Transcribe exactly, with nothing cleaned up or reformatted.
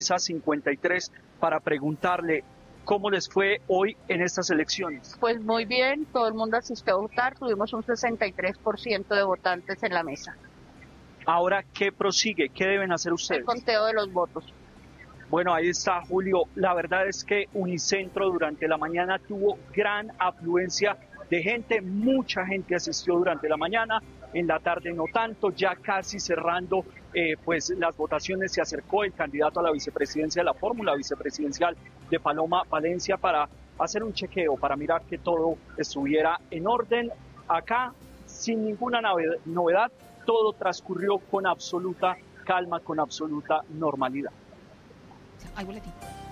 cincuenta y tres para preguntarle cómo les fue hoy en estas elecciones. Pues muy bien, todo el mundo asistió a votar, tuvimos un sesenta y tres por ciento de votantes en la mesa. Ahora, ¿qué prosigue? ¿Qué deben hacer ustedes? El conteo de los votos. Bueno, ahí está, Julio. La verdad es que Unicentro durante la mañana tuvo gran afluencia de gente, mucha gente asistió durante la mañana, en la tarde no tanto, ya casi cerrando eh, pues las votaciones se acercó el candidato a la vicepresidencia de la fórmula vicepresidencial de Paloma Valencia para hacer un chequeo, para mirar que todo estuviera en orden. Acá, sin ninguna novedad, todo transcurrió con absoluta calma, con absoluta normalidad. Hay boletín.